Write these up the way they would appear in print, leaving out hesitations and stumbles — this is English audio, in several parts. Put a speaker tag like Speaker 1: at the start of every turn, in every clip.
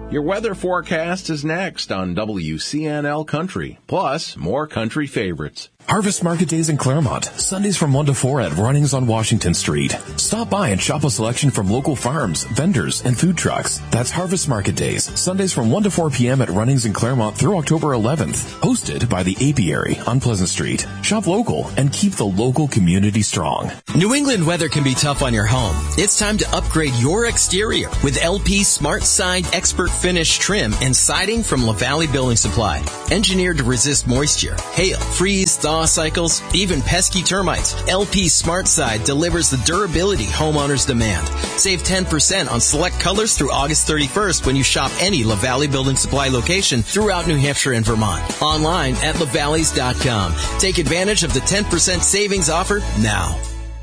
Speaker 1: Your weather forecast is next on WCNL Country, plus more country favorites.
Speaker 2: Harvest Market Days in Claremont, Sundays from 1 to 4 at Runnings on Washington Street. Stop by and shop a selection from local farms, vendors, and food trucks. That's Harvest Market Days, Sundays from 1 to 4 p.m. at Runnings in Claremont through October 11th. Hosted by the Apiary on Pleasant Street. Shop local and keep the local community strong.
Speaker 3: New England weather can be tough on your home. It's time to upgrade your exterior with LP Smart Side Expert Finish trim and siding from LaValle Building Supply. Engineered to resist moisture, hail, freeze, thaw cycles, even pesky termites. LP Smart Side delivers the durability homeowners demand. Save 10% on select colors through August 31st when you shop any LaValle Building Supply location throughout New Hampshire and Vermont. Online at lavalleys.com. Take advantage of the 10% savings offer now.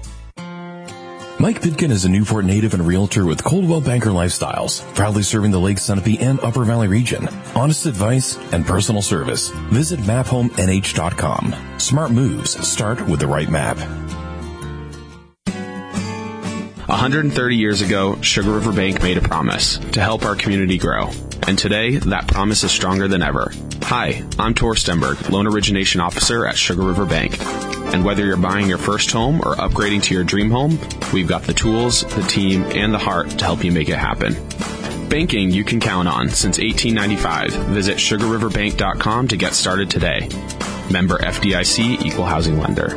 Speaker 2: Mike Pitkin is a Newport native and realtor with Coldwell Banker Lifestyles, proudly serving the Lake Sunapee and Upper Valley region. Honest advice and personal service. Visit maphomeh.com. Smart moves start with the right map.
Speaker 4: 130 years ago, Sugar River Bank made a promise to help our community grow. And today, that promise is stronger than ever. Hi, I'm Tor Stenberg, Loan Origination Officer at Sugar River Bank. And whether you're buying your first home or upgrading to your dream home, we've got the tools, the team, and the heart to help you make it happen. Banking you can count on since 1895. Visit sugarriverbank.com to get started today. Member FDIC, Equal Housing Lender.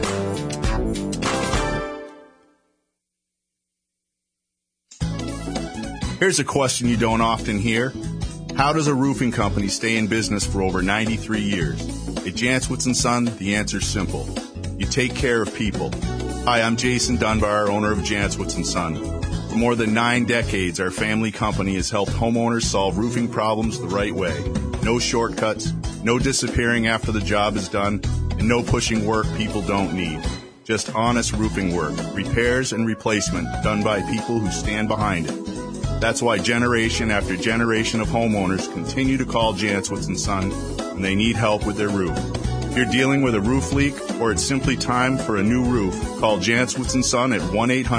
Speaker 5: Here's a question you don't often hear. How does a roofing company stay in business for over 93 years? At Jantzwitz & Son, the answer's simple. You take care of people. Hi, I'm Jason Dunbar, owner of Jantzwitz & Son. For more than 9 decades, our family company has helped homeowners solve roofing problems the right way. No shortcuts, no disappearing after the job is done, and no pushing work people don't need. Just honest roofing work, repairs and replacement done by people who stand behind it. That's why generation after generation of homeowners continue to call Jantzwitz & Son when they need help with their roof. If you're dealing with a roof leak or it's simply time for a new roof, call Jantzwitz & Son at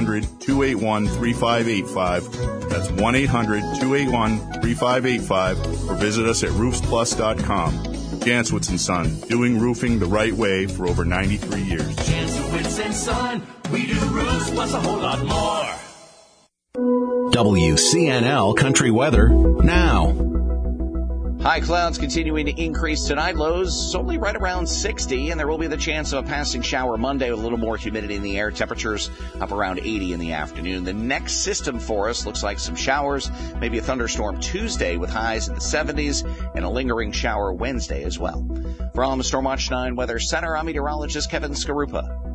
Speaker 5: 1-800-281-3585. That's 1-800-281-3585 or visit us at roofsplus.com. Jantzwitz & Son, doing roofing the right way for over 93 years.
Speaker 6: Jantzwitz & Son, we do roofs plus a whole lot more.
Speaker 1: WCNL Country Weather now.
Speaker 7: High clouds continuing to increase tonight. Lows only right around 60, and there will be the chance of a passing shower Monday with a little more humidity in the air. Temperatures up around 80 in the afternoon. The next system for us looks like some showers, maybe a thunderstorm Tuesday with highs in the 70s, and a lingering shower Wednesday as well. From Stormwatch 9 Weather Center, I'm meteorologist Kevin Skarupa.